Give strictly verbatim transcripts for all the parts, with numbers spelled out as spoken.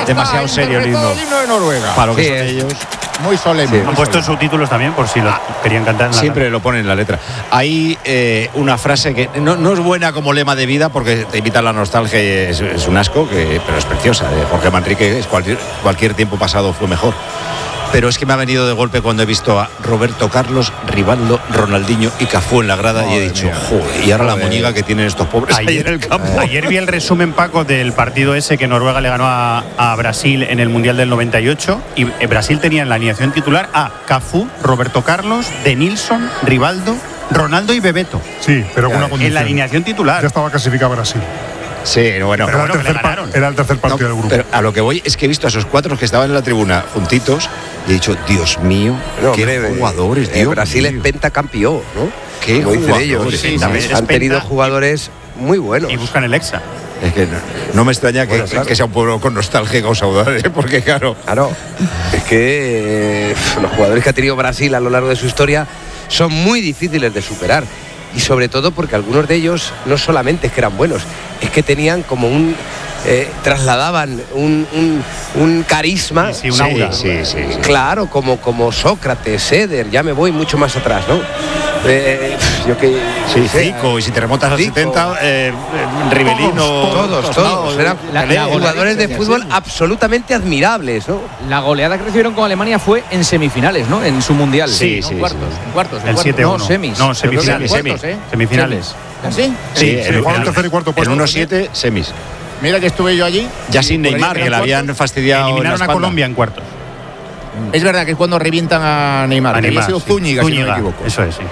demasiado serio el himno. el himno de Noruega. Para lo que Sí, son es. ellos. Muy solemne. Sí. Han puesto subtítulos también por si lo querían cantar en la Siempre lo ponen en la letra. Hay eh, una frase que no, no es buena como lema de vida porque te invita a la nostalgia y es, es un asco, que, pero es preciosa. De Jorge Manrique, es cualquier, cualquier tiempo pasado fue mejor. Pero es que me ha venido de golpe cuando he visto a Roberto Carlos, Rivaldo, Ronaldinho y Cafú en la grada. Madre y he dicho, mía. Joder, y ahora joder. La moñiga que tienen estos pobres ayer, ahí en el campo. Ayer vi el resumen, Paco, del partido ese que Noruega le ganó a, a Brasil en el Mundial del noventa y ocho. Y Brasil tenía en la alineación titular a Cafú, Roberto Carlos, Denilson, Rivaldo, Ronaldo y Bebeto. Sí, pero con una condición. En la alineación titular. Ya estaba clasificado Brasil. Sí, bueno, pero pero era, el tercer era el tercer partido no, del grupo. Pero a lo que voy es que he visto a esos cuatro que estaban en la tribuna juntitos y he dicho, Dios mío, no, qué hombre, jugadores, eh, Dios Brasil mío. Es pentacampeón, ¿no? Qué Como dicen ellos. Sí, sí, sí, han tenido jugadores muy buenos. Y buscan el Hexa. Es que no, no me extraña que, bueno, claro. que sea un pueblo con nostalgia o saudades, porque claro. Claro, es que eh, los jugadores que ha tenido Brasil a lo largo de su historia son muy difíciles de superar. Y sobre todo porque algunos de ellos no solamente es que eran buenos, es que tenían como un... Eh, trasladaban un, un, un carisma. Sí, sí, un aura. Sí, sí, sí, sí. Claro, como, como Sócrates, Eder, ya me voy mucho más atrás, ¿no? Eh, yo que sí, Zico, y si te remontas a los setenta, eh, Rivelino, todos, todos, todos eran la, la jugadores de fútbol absolutamente admirables, ¿no? La goleada que recibieron con Alemania fue en semifinales, ¿no? En su mundial. Sí, ¿no? sí, cuartos, sí. en cuartos, en el cuartos. siete uno. No, semis. No, semifinales, cuartos, ¿eh? Semifinales. ¿Así? Sí, sí, el, el, el tercer y cuarto puesto. El uno siete, semis. Mira que estuve yo allí. Ya sin Neymar, que le habían fastidiado. Eliminaron a Colombia en cuartos. Es verdad que es cuando revientan a Neymar. A Neymar, había sido sí. Zúñiga, Zúñiga, si no me equivoco. Eso es, sí.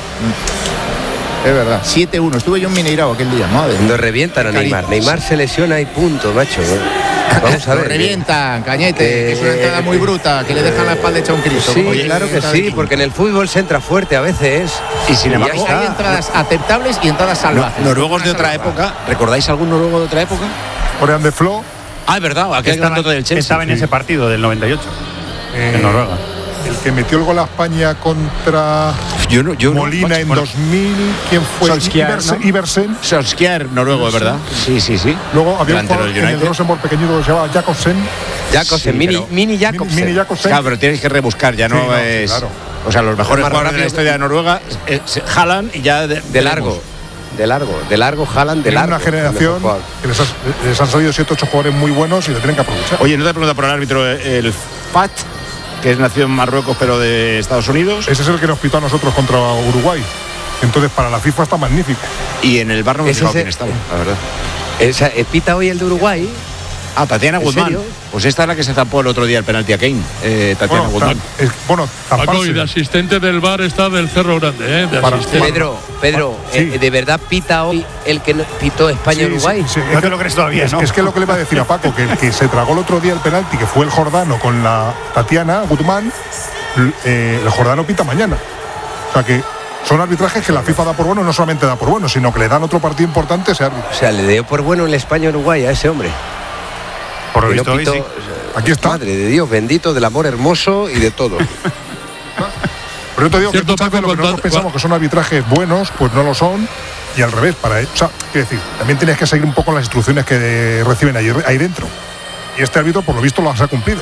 Es verdad. siete uno. Estuve yo en Mineirao aquel día. Madre. Cuando revientan a Neymar. Neymar se lesiona y punto, macho. Vamos a ver. Lo revientan, Cañete, eh, que es una entrada muy bruta, que le dejan la espalda hecha un Cristo. Sí, oye, claro que sí, porque en el fútbol se entra fuerte a veces. Y sin embargo, hay entradas aceptables y entradas salvajes. No, noruegos de otra época. ¿Recordáis algún noruego de otra época? Orián de Flo. Ah, es verdad, aquel grandote del Chelsea. Estaba en sí. ese partido del noventa y ocho, eh, en Noruega. El que metió el gol a España contra yo no, yo Molina no, en bueno, dos mil. ¿Quién fue? Solskjaer, Iversen. ¿no? Iversen. Solskjaer, noruego, es verdad. Sí, sí, sí. Luego había un jugador en el United. Rosenborg pequeñito que se llamaba Jakobsen. Jakobsen, sí, mini, pero, mini Jakobsen. Mini Jakobsen. Claro, pero tienes que rebuscar, ya no, sí, no es. Sí, claro. O sea, los mejores jugadores de la rápido. historia de Noruega es Haaland y ya de, de largo. De largo, de largo, Haaland, de Tienen largo. una generación que les, has, les han salido siete ocho jugadores muy buenos y lo tienen que aprovechar. Oye, no te pregunta por el árbitro, el F A T, que es nacido en Marruecos pero de Estados Unidos. Ese es el que nos pitó a nosotros contra Uruguay. Entonces, para la FIFA está magnífico. Y en el bar no me Ese acuerdo es quién estaba, la verdad. Esa, pita hoy el de Uruguay. Ah, Tatiana ¿En Guzmán. serio? Pues esta es la que se zampó el otro día el penalti a Kane. Eh, Tatiana Bueno, Guzmán. ta, es, bueno Paco, y de asistente del bar está del Cerro Grande, ¿eh? De Para- asistente. Pedro, Pedro, Sí. eh, ¿de verdad pita hoy el que no- pitó España-Uruguay? Sí, sí, sí. No te lo crees todavía, es, ¿no? Es que lo que le iba a decir a Paco, que el que se tragó el otro día el penalti, que fue el Jordano con la Tatiana Guzmán, eh, el Jordano pita mañana. O sea que son arbitrajes que la FIFA da por bueno, no solamente da por bueno, sino que le dan otro partido importante a ese árbitro. O sea, le dio por bueno el España-Uruguay a ese hombre. Por lo Que visto no hoy pitó- sí. Aquí está. Madre de Dios, bendito del amor hermoso y de todo. Pero yo te digo que Cierto, muchas veces Paco, lo que nosotros cuando- pensamos que son arbitrajes buenos, pues no lo son. Y al revés, para o sea, quiero decir, también tienes que seguir un poco las instrucciones que reciben ahí, ahí dentro. Y este árbitro, por lo visto, las ha cumplido.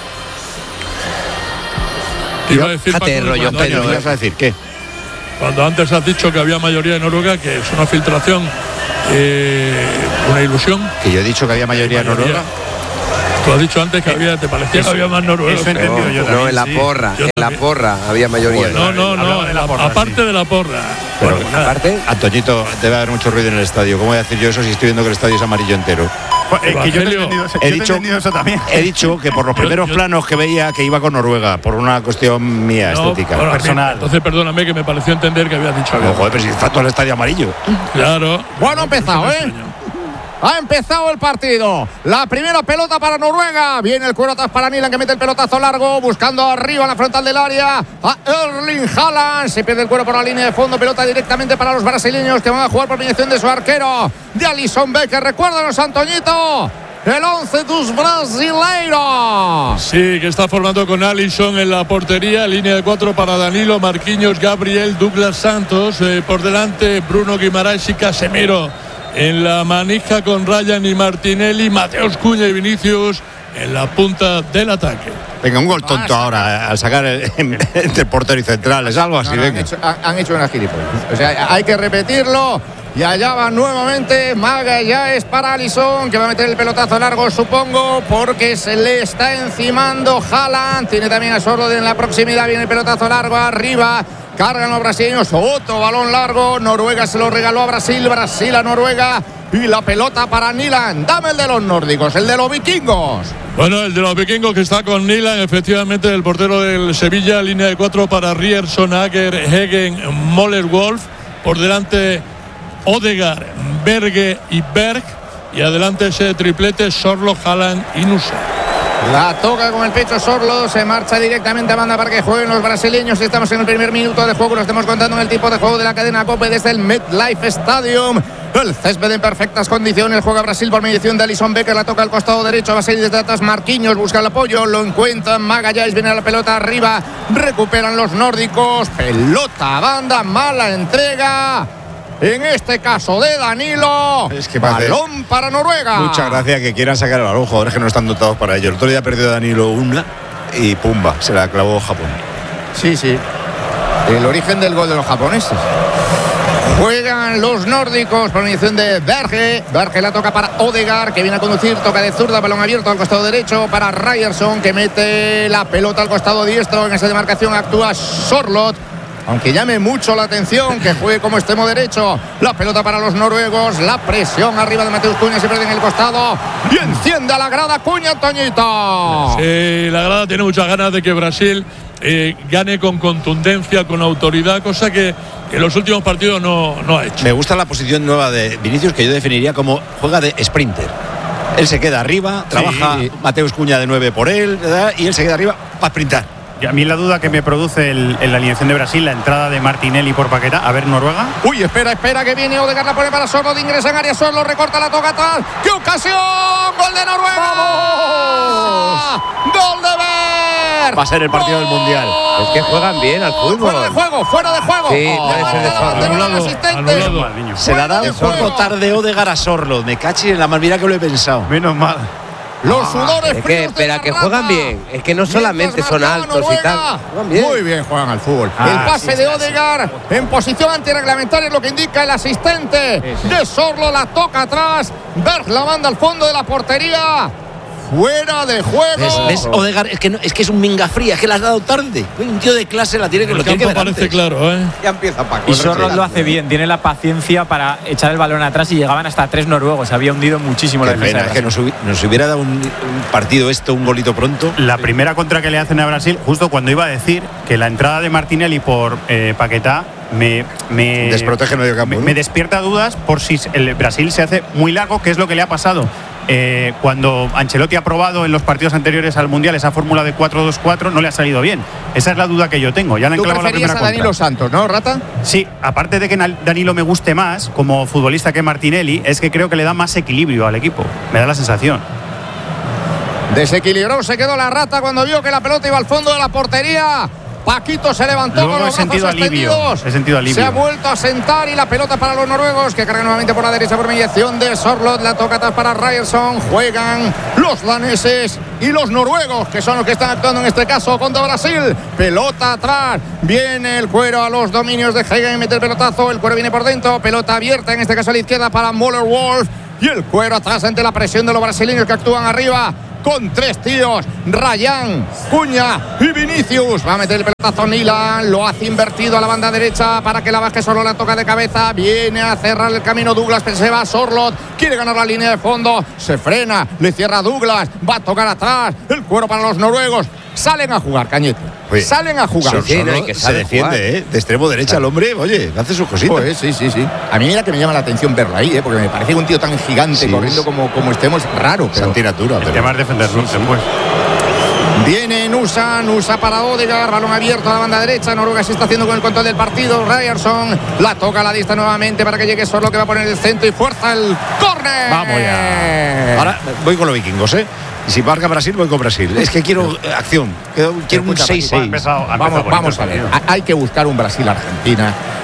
Te iba a decir, Fíjate, Paco, rollo, cuando, Antonio, Pedro, ¿qué vas a decir? ¿Qué? cuando antes has dicho que había mayoría en Noruega, que es una filtración, eh, una ilusión. Que yo he dicho que había mayoría en Mayoría. Noruega. Tú has dicho antes que había, te parecía que había más noruegos. eso he entendido yo No, también, en la sí. porra, Yo en la también. porra había mayoría. No, no, no, Hablaba de la porra, aparte sí. de la porra. Pero Bueno, nada. Aparte, Antoñito, debe haber mucho ruido en el estadio. ¿Cómo voy a decir yo eso si estoy viendo que el estadio es amarillo entero? Pues, eh, que yo te he Evangelio. entendido, eso- He yo te he dicho- entendido eso también. He dicho que por los primeros yo- planos que veía que iba con Noruega, por una cuestión mía No, estética. bueno, personal. Entonces, perdóname que me pareció entender que habías dicho No, algo. joder, pero si está todo el estadio amarillo. Claro. Bueno, ha empezado, ¿eh? Ha empezado el partido. La primera pelota para Noruega. Viene el cuero atrás para Nilan, que mete el pelotazo largo, buscando arriba en la frontal del área a Erling Haaland. Se pierde el cuero por la línea de fondo. Pelota directamente para los brasileños, que van a jugar por mediación de su arquero, de Alisson Becker. Recuérdanos, Antoñito, el once dos brasileiros. Sí, que está formando con Alisson en la portería, línea de cuatro para Danilo, Marquinhos, Gabriel, Douglas Santos, eh, por delante Bruno Guimaraes y Casemiro en la manija con Ryan y Martinelli, Mateus Cunha y Vinicius en la punta del ataque. Venga, un gol tonto ahora al sacar el, entre portero y central, es algo así. No, no, venga. han, hecho, han, han hecho una gilipollas. O sea, hay que repetirlo. Y allá va nuevamente Magallanes para Alisson, que va a meter el pelotazo largo, supongo, porque se le está encimando Haaland. Tiene también a Sorloth en la proximidad. Viene el pelotazo largo arriba. Cargan los brasileños. Otro balón largo. Noruega se lo regaló a Brasil. Brasil a Noruega. Y la pelota para Nyland. Dame el de los nórdicos, el de los vikingos. Bueno, el de los vikingos que está con Nyland, efectivamente, el portero del Sevilla, línea de cuatro para Ryerson, Ager, Hegen, Moller-Wolf. Por delante Odegaard, Berge y Berg. Y adelante ese triplete, Sorloth, Haaland y Nusa. La toca con el pecho Sorloth, se marcha directamente a banda para que jueguen los brasileños. Estamos en el primer minuto de juego, lo estamos contando en el tipo de juego de la cadena COPE desde el MetLife Stadium. El césped en perfectas condiciones, juega Brasil por mediación de Alisson Becker, la toca al costado derecho, va a salir desde atrás Marquinhos, busca el apoyo, lo encuentran Magallanes, viene la pelota arriba, recuperan los nórdicos, pelota a banda, mala entrega. En este caso de Danilo, es que balón para Noruega. Muchas gracias que quieran sacar el balón, jugadores que no están dotados para ello. El otro día perdió Danilo una y pumba, se la clavó Japón. Sí, sí. El origen del gol de los japoneses. Juegan los nórdicos por mediación de Berge. Berge la toca para Odegaard, que viene a conducir, toca de zurda, balón abierto al costado derecho para Ryerson, que mete la pelota al costado diestro. En esa demarcación actúa Sorloth, aunque llame mucho la atención que juegue como extremo derecho. La pelota para los noruegos, la presión arriba de Mateus Cunha, se pierde en el costado y enciende a la grada Cunha, Toñito. Sí, la grada tiene muchas ganas de que Brasil eh, gane con contundencia, con autoridad, cosa que en los últimos partidos no, no ha hecho. Me gusta la posición nueva de Vinicius, que yo definiría como juega de sprinter. Él se queda arriba, trabaja sí. Mateus Cunha de nueve por él, ¿verdad? Y él se queda arriba para sprintar. Y a mí la duda que me produce el, en la alineación de Brasil, la entrada de Martinelli por Paquetá. A ver, Noruega. Uy, espera, espera, que viene Odegaard, la pone para Sorloth, ingresa en área, Sorloth recorta, la toca atrás. ¡Qué ocasión! ¡Gol de Noruega! ¡Vamos! ¡Gol de Berg! Va a ser el partido del Mundial. Es que juegan bien al fútbol. Fuera de juego, fuera de juego. Sí, puede ser de Sorloth. Se la da un poco tarde Odegaard a Sorloth. Me caché en la mal, mira que lo he pensado. Menos mal. Los sudores. Es que, espera, que juegan bien. Es que no solamente son altos y tal. Juegan bien. Muy bien, juegan al fútbol. Ah, el pase sí, de sí, Odegaard sí. en posición antirreglamentaria es lo que indica el asistente sí, sí. de Sorloth. La toca atrás. Berg la manda al fondo de la portería. Fuera de juego. ¿Ves, ves Odegaard? Es que, no, es que es un minga fría, es que la has dado tarde. Un tío de clase la tiene que el lo tiene que ver parece antes. Claro, ¿eh? Ya empieza Paco. Y Sorloth lo hace bien, tiene la paciencia para echar el balón atrás y llegaban hasta tres noruegos. Se había hundido muchísimo Qué la defensa. pena, es que nos, hubi nos hubiera dado un, un partido esto, un golito pronto. La primera contra que le hacen a Brasil, justo cuando iba a decir que la entrada de Martinelli por eh, Paquetá me, me desprotege el medio campo. Me, ¿no? me despierta dudas por si el Brasil se hace muy largo, que es lo que le ha pasado. Eh, cuando Ancelotti ha probado en los partidos anteriores al Mundial esa fórmula de cuatro dos cuatro, no le ha salido bien. Esa es la duda que yo tengo. Ya le han clavado la primera a contra. Danilo Santos, ¿no, Rata? Sí, aparte de que Danilo me guste más como futbolista que Martinelli, es que creo que le da más equilibrio al equipo. Me da la sensación. Desequilibró, se quedó la Rata cuando vio que la pelota iba al fondo de la portería. Paquito se levantó Luego con los he brazos extendidos. He sentido alivio. Se ha vuelto a sentar y la pelota para los noruegos, que cargan nuevamente por la derecha por mediación de Sorloth. La toca atrás para Ryerson. Juegan los daneses y los noruegos, que son los que están actuando en este caso contra Brasil. Pelota atrás. Viene el cuero a los dominios de Hegen. Mete el pelotazo. El cuero viene por dentro. Pelota abierta, en este caso a la izquierda para Moller-Wolf. Y el cuero atrás ante la presión de los brasileños que actúan arriba. Con tres tíos, Ryan, Cunha y Vinicius. Va a meter el pelotazo Nyland, lo hace invertido a la banda derecha para que la baje, solo la toca de cabeza. Viene a cerrar el camino Douglas, pero se va Sorloth, quiere ganar la línea de fondo, se frena, le cierra Douglas, va a tocar atrás, el cuero para los noruegos. Salen a jugar, Cañete. Oye, salen a jugar. Sí, no, hay que se defiende, ¿eh? De extremo derecha el hombre, oye, hace sus cositas. Oye, sí, sí, sí. A mí mira que me llama la atención verlo ahí, ¿eh? Porque me parece un tío tan gigante sí, corriendo como, como estemos raro. Es antinatura. El tema es defenderlo, sí, sí. Pues. Viene Nusa, Nusa para Odegaard, balón abierto a la banda derecha. Noruega se está haciendo con el control del partido. Ryerson la toca a la lista nuevamente para que llegue Sorloth, que va a poner el centro y fuerza el córner. Vamos ya. Ahora voy con los vikingos, ¿eh? Y si marca Brasil, voy con Brasil. Es que quiero acción. Quiero un seis seis. Vamos, vamos a ver. Hay que buscar un Brasil-Argentina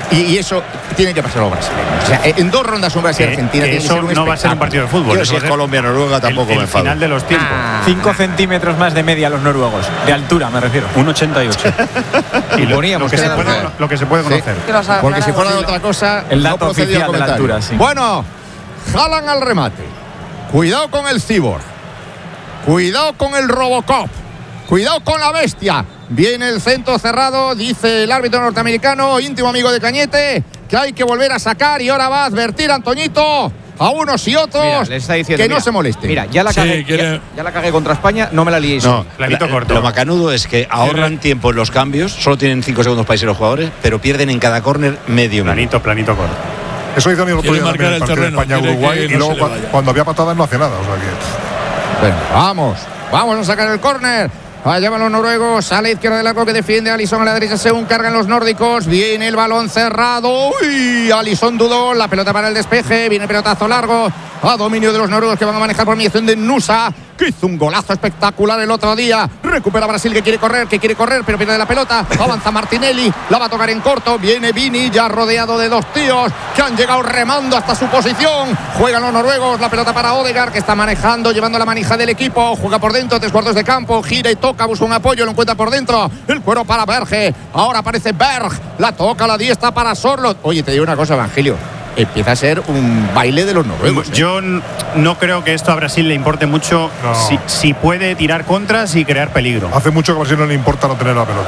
Y, y eso tiene que pasar a los brasileños. O sea, en dos rondas un Brasil y Argentina. Que eso no va a ser un partido de fútbol. Yo si es Colombia-Noruega tampoco el, me el enfado. final de los tiempos. Ah. Cinco centímetros más de media los noruegos. De altura, me refiero. un ochenta y ocho. Y lo, Poníamos lo que que se era puede, verdad. lo que se puede conocer. Que los ha Porque si aclarado. fuera de otra cosa, El no dato procedía oficial de la comentario. altura, sí. Bueno, Haaland al remate. Cuidado con el Cyborg. Cuidado con el Robocop. Cuidado con la bestia. Viene el centro cerrado, dice el árbitro norteamericano, íntimo amigo de Cañete, que hay que volver a sacar y ahora va a advertir a Antoñito a unos y otros. Mira, le está diciendo, que mira, no se moleste. Mira, ya la Sí, cagué, quiere- ya, ya la cagué contra España, no me la liéis. No, Planito la- corto. Lo macanudo es que ahorran tiempo en los cambios, solo tienen cinco segundos para irse los jugadores, pero pierden en cada córner medio minuto. Planito, planito corto. Eso hizo el otro Quiere día también marcar en el el partido de terreno, España-Uruguay quiere que y no luego se le cua- vaya. cuando había patadas no hacía nada. O sea que Bueno, vamos, vamos a sacar el córner. Allá van los noruegos, a la izquierda del arco que defiende Alisson, a la derecha según cargan los nórdicos. Viene el balón cerrado. Uy, Alisson dudó, la pelota para el despeje. Viene el pelotazo largo a dominio de los noruegos que van a manejar por mediación de Nusa, que hizo un golazo espectacular el otro día. Recupera Brasil que quiere correr, que quiere correr, pero pierde la pelota. Avanza Martinelli, la va a tocar en corto. Viene Vini, ya rodeado de dos tíos que han llegado remando hasta su posición. Juegan los noruegos, la pelota para Odegaard, que está manejando, llevando la manija del equipo. Juega por dentro, tres cuartos de campo, gira y toca, busca un apoyo, lo encuentra por dentro. El cuero para Berge. Ahora aparece Berg, la toca la diestra para Sorloth. Oye, te digo una cosa, Evangelio. Empieza a ser un baile de los noruegos. ¿eh? Yo n- no creo que esto a Brasil le importe mucho No. si, si puede tirar contras y crear peligro. hace mucho que a Brasil no le importa no tener la pelota.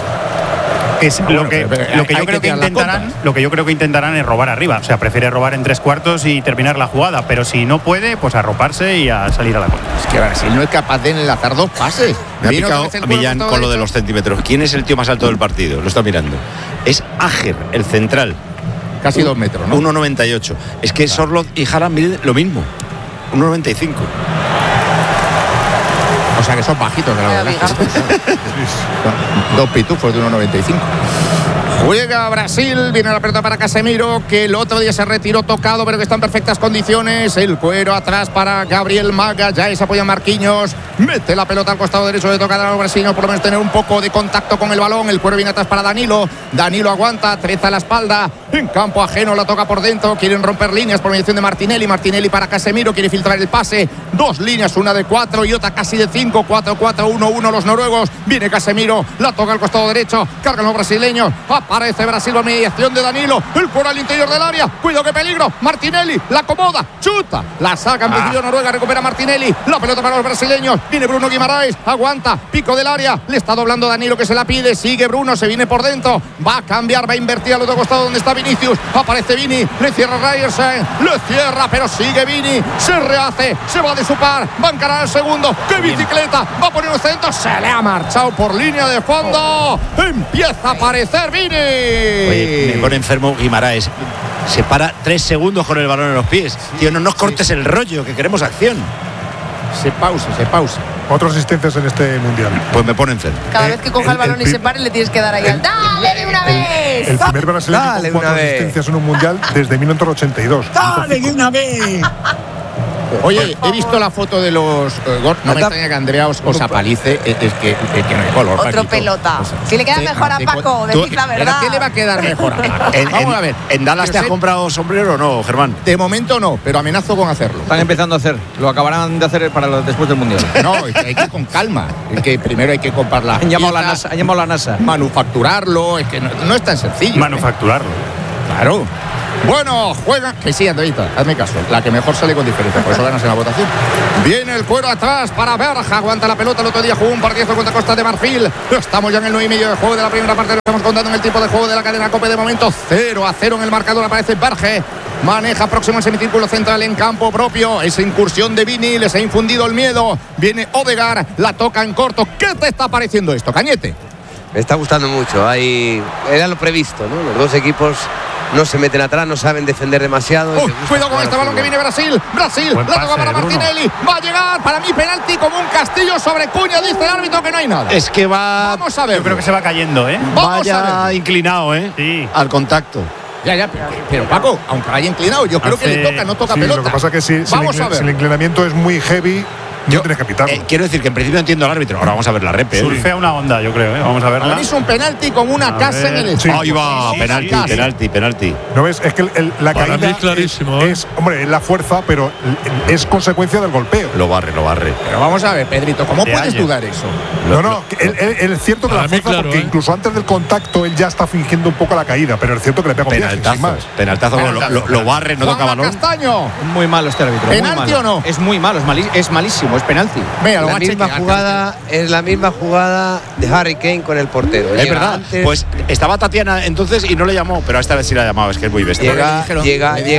Es bueno, lo que, pero- pero lo que hay yo que creo que tirar las intentarán, contras. lo que yo creo que intentarán es robar arriba. O sea, prefiere robar en tres cuartos y terminar la jugada. Pero si no puede, pues arroparse y a salir a la contra. Es que Brasil no es capaz de enlazar dos pases. Me ha Viene otra picado vez el a cuero Millán por todo con lo de derecho. los centímetros. ¿Quién es el tío más alto del partido? Lo está mirando. Es Ager, el central. Casi dos metros, ¿no? uno noventa y ocho. Es que Sorloth y Haaland miden lo mismo. uno noventa y cinco. O sea que son bajitos de la Vaya verdad. Dos pitufos de uno noventa y cinco. Juega Brasil, viene la pelota para Casemiro, que el otro día se retiró tocado, pero que está en perfectas condiciones. El cuero atrás para Gabriel Maga, ya se apoya Marquinhos, mete la pelota al costado derecho de tocar a los brasileños, por lo menos tener un poco de contacto con el balón. El cuero viene atrás para Danilo, Danilo aguanta, treza la espalda, en campo ajeno la toca por dentro, quieren romper líneas por mediación de Martinelli, Martinelli para Casemiro, quiere filtrar el pase, dos líneas, una de cuatro y otra casi de cinco, cuatro cuatro uno uno los noruegos, viene Casemiro, la toca al costado derecho, cargan los brasileños, aparece Brasil por mediación de Danilo, el cuero al interior del área, cuidado que peligro, Martinelli, la acomoda, chuta, la saca en principio Noruega, recupera Martinelli, la pelota para los brasileños, viene Bruno Guimaraes, aguanta, pico del área, le está doblando Danilo que se la pide, sigue Bruno, se viene por dentro, va a cambiar, va a invertir al otro costado donde está Vinicius, aparece Vini, le cierra Ryerson, le cierra, pero sigue Vini, se rehace, se va de su par, va a encarar al segundo, ¡qué bicicleta! Va a poner un centro, se le ha marchado por línea de fondo, empieza a aparecer Vini. Oye, me pone enfermo Guimaraes. Se para tres segundos con el balón en los pies. Tío, no nos cortes el rollo, que queremos acción. Se pausa, se pausa. Cuatro asistencias en este mundial. Pues me pone enfermo. Cada Eh, vez que coja el, el- balón el y se pi- pare, le tienes que dar ahí al ¡dale de una vez! El primer brasileño Dale con una cuatro vez. asistencias en un mundial desde mil novecientos ochenta y dos. Oye, he visto la foto de los eh, gol. No me Anda. extraña que Andrea os, os apalice. Es, es que, es que no hay color. Otro Paquito. pelota. O sea, Si le queda de- mejor a de- Paco, tú- decid la ¿Pero verdad. qué le va a quedar mejor a Paco? En, Vamos en- a ver. ¿En Dallas Yo te has sé- comprado sombrero o no, Germán? De momento no, pero amenazo con hacerlo. Están empezando a hacer. Lo acabarán de hacer para lo- después del Mundial. No, es que hay que ir con calma. Es que primero hay que comprar la Han llamado a la piezas, NASA. Han llamado a la NASA. manufacturarlo. Es que no, no es tan sencillo. ¿eh? Manufacturarlo. Claro. Bueno, juega. Que sí, Andreita, hazme caso. La que mejor sale con diferencia, por eso ganas en la votación. Viene el cuero atrás para Berja. Aguanta la pelota. El otro día jugó un partido contra Costa de Marfil. Estamos ya en el nueve y medio de juego de la primera parte. Lo estamos contando en el tiempo de juego de la cadena Cope. De momento, cero a cero en el marcador. Aparece Berge. Maneja próximo al semicírculo central en campo propio. Esa incursión de Vini les ha infundido el miedo. Viene Odegaard. La toca en corto. ¿Qué te está pareciendo esto, Cañete? Me está gustando mucho. Hay... Era lo previsto, ¿no? Los dos equipos no se meten atrás, no saben defender demasiado. y Uy, les gusta cuidado con jugar este al balón que fútbol. viene Brasil. Brasil, Buen la toca pase para de Bruno. Martinelli. Va a llegar para mí penalti como un castillo sobre Cuña. Dice el árbitro que no hay nada. Es que va. Vamos a ver. Yo creo que se va cayendo, ¿eh? Vamos a Vaya ver. inclinado, ¿eh? Sí. Al contacto. Ya, ya, pero, pero, Paco, aunque vaya inclinado, yo creo que Hace- le toca, no toca Sí, pelota. lo que pasa es que si, si el, Vamos a inclin- ver. si el inclinamiento es muy heavy, no tienes que pitarlo. Eh, quiero decir que en principio entiendo al árbitro. Ahora vamos a ver la repe. ¿eh? Surfea una onda, yo creo. ¿eh? Vamos a verla. Ahora mismo un penalti con una A casa ver. en el Sí. estómago. Ahí va, Sí, penalti, casi. penalti, penalti. ¿No ves? Es que el- el- la Para caída mí es clarísimo, es, ¿eh? es- hombre, es la fuerza, pero es consecuencia del golpeo. Lo barre, lo barre. Pero vamos a ver, Pedrito, ¿cómo De puedes ayer. dudar eso? No, no, que él- él- él es cierto que Para la mí, fuerza, claro, porque ¿eh? incluso antes del contacto él ya está fingiendo un poco la caída, pero es cierto que le pega un viaje, sin Penaltazo. más. Penaltazo, lo, lo- lo barre, no toca Juanma balón. Castaño. Muy malo este árbitro. muy ¿Penalti malo. o no? Es muy malo, es, mali- es malísimo, es penalti. Mira, lo va La a misma chequear. jugada es la misma jugada de Harry Kane con el portero. Es Llega verdad. antes, Pues estaba Tatiana entonces y no le llamó, pero esta vez sí la ha llamado, es que es muy bestia. llega, dijeron- llega, le llega